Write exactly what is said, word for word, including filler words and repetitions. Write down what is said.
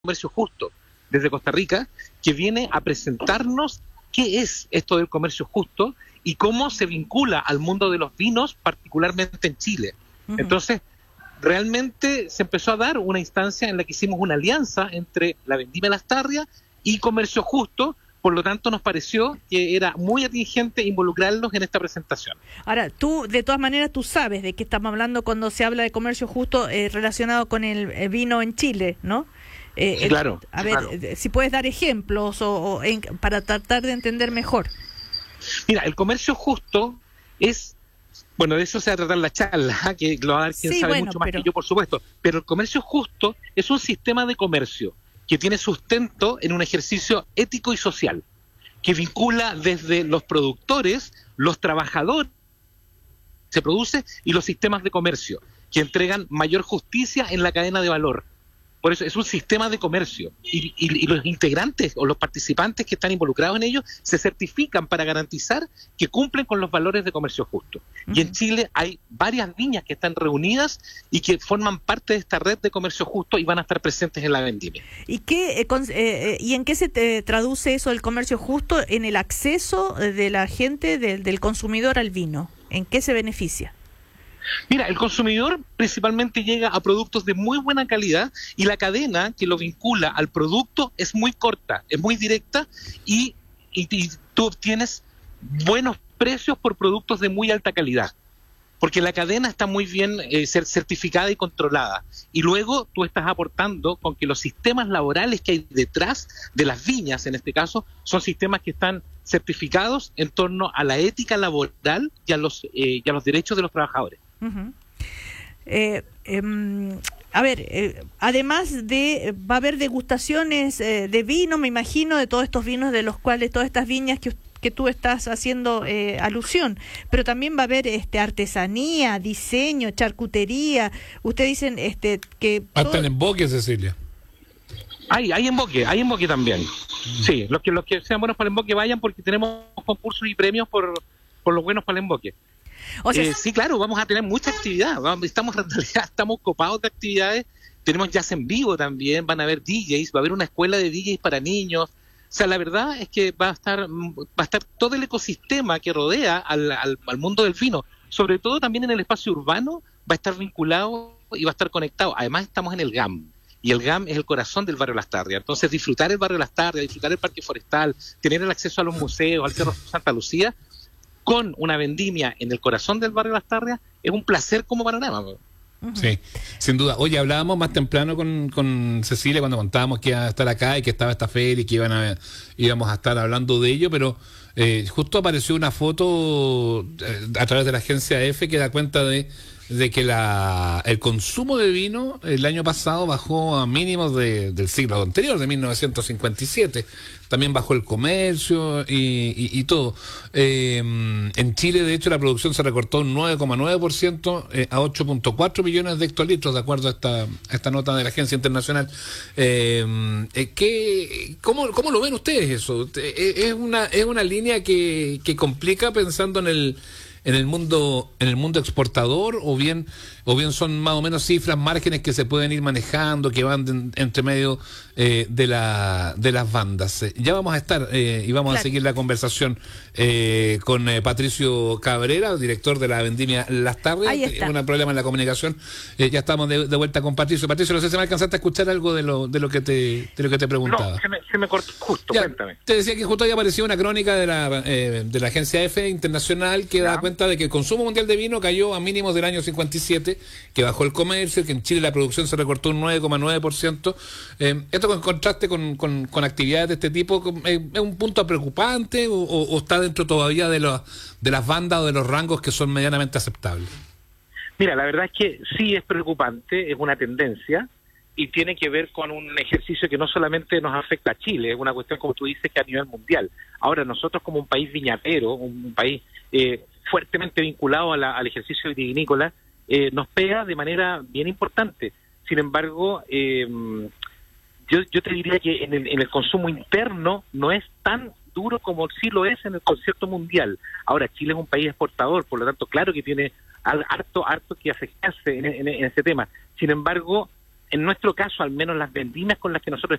Comercio Justo desde Costa Rica, que viene a presentarnos qué es esto del comercio justo y cómo se vincula al mundo de los vinos, particularmente en Chile. Uh-huh. Entonces, realmente se empezó a dar una instancia en la que hicimos una alianza entre la Vendimia Lastarria y Comercio Justo. Por lo tanto, nos pareció que era muy atingente involucrarlos en esta presentación. Ahora, tú, de todas maneras, tú sabes de qué estamos hablando cuando se habla de comercio justo eh, relacionado con el, el vino en Chile, ¿no? Eh, sí, claro. El, a ver, claro. si puedes dar ejemplos o, o en, para tratar de entender mejor. Mira, el comercio justo es... Bueno, de eso se va a tratar la charla, que lo va a dar quien sí, sabe bueno, mucho más pero... que yo, por supuesto. Pero el comercio justo es un sistema de comercio que tiene sustento en un ejercicio ético y social, que vincula desde los productores, los trabajadores que se produce y los sistemas de comercio, que entregan mayor justicia en la cadena de valor. Por eso es un sistema de comercio y, y, y los integrantes o los participantes que están involucrados en ello se certifican para garantizar que cumplen con los valores de comercio justo. Uh-huh. Y en Chile hay varias viñas que están reunidas y que forman parte de esta red de comercio justo y van a estar presentes en la vendimia. ¿Y qué eh, con, eh, y en qué se te traduce eso del comercio justo? En el acceso de la gente, de, del consumidor al vino. ¿En qué se beneficia? Mira, el consumidor principalmente llega a productos de muy buena calidad y la cadena que lo vincula al producto es muy corta, es muy directa y, y, y tú obtienes buenos precios por productos de muy alta calidad, porque la cadena está muy bien eh, certificada y controlada. Y luego tú estás aportando con que los sistemas laborales que hay detrás de las viñas, en este caso, son sistemas que están certificados en torno a la ética laboral y a los, eh, y a los derechos de los trabajadores. Uh-huh. eh, eh, a ver, eh, además de, va a haber degustaciones eh, de vino, me imagino, de todos estos vinos de los cuales, todas estas viñas que, que tú estás haciendo eh, alusión, pero también va a haber este artesanía, diseño, charcutería. Ustedes dicen este que... Hasta el emboque, Cecilia. Hay, hay emboque, hay emboque también. Sí, los que los que sean buenos para el emboque vayan porque tenemos concursos y premios por, por los buenos para el emboque. O sea, eh, sí, claro, vamos a tener mucha actividad. Vamos, estamos en realidad estamos copados de actividades. Tenemos jazz en vivo también, van a haber D Js, va a haber una escuela de D Js para niños. O sea, la verdad es que va a estar va a estar todo el ecosistema que rodea al, al, al mundo del vino. Sobre todo también en el espacio urbano va a estar vinculado y va a estar conectado. Además estamos en el G A M. Y el G A M es el corazón del barrio Lastarria. Entonces, disfrutar el barrio Lastarria, disfrutar el parque forestal, tener el acceso a los museos, al Cerro Santa Lucía, con una vendimia en el corazón del barrio Lastarria, es un placer como panorama. Sí, sin duda. Oye, hablábamos más temprano con, con Cecilia cuando contábamos que iba a estar acá y que estaba esta feria y que iban a, íbamos a estar hablando de ello, pero eh, justo apareció una foto eh, a través de la agencia F que da cuenta de de que la el consumo de vino el año pasado bajó a mínimos de, del siglo anterior, de mil novecientos cincuenta y siete. También bajó el comercio y, y, y todo. Eh, en Chile, de hecho, la producción se recortó un nueve coma nueve por ciento eh, a ocho punto cuatro millones de hectolitros, de acuerdo a esta, a esta nota de la Agencia Internacional. Eh, eh, ¿qué, cómo, ¿Cómo lo ven ustedes eso? ¿Es una, es una línea que, que complica pensando en el en el mundo en el mundo exportador o bien o bien son más o menos cifras, márgenes que se pueden ir manejando, que van de, entre medio eh, de la de las bandas? Eh, ya vamos a estar eh, y vamos claro. a seguir la conversación eh, con eh, Patricio Cabrera, director de la Vendimia Lastarria. Tenemos un problema en la comunicación. Eh, ya estamos de, de vuelta con Patricio. Patricio, no sé si me alcanzaste a escuchar algo de lo de lo que te de lo que te preguntaba. No, se me, se me cortó justo, ya, cuéntame. Te decía que justo había aparecido una crónica de la eh, de la agencia F internacional que ya. da cuenta de que el consumo mundial de vino cayó a mínimos del año cincuenta y siete, que bajó el comercio, que en Chile la producción se recortó un nueve coma nueve por ciento. Eh, esto en contraste con, con, con actividades de este tipo, eh, ¿es un punto preocupante o, o, o está dentro todavía de, los, de las bandas o de los rangos que son medianamente aceptables? Mira, la verdad es que sí es preocupante, es una tendencia y tiene que ver con un ejercicio que no solamente nos afecta a Chile, es una cuestión, como tú dices, que a nivel mundial. Ahora, nosotros como un país viñatero, un país eh, fuertemente vinculado a la, al ejercicio vitivinícola, eh, nos pega de manera bien importante. Sin embargo, eh, yo, yo te diría que en el, en el consumo interno no es tan duro como sí lo es en el concierto mundial. Ahora, Chile es un país exportador, por lo tanto, claro que tiene harto, harto que afectarse en, en, en ese tema. Sin embargo, en nuestro caso, al menos las vendimias con las que nosotros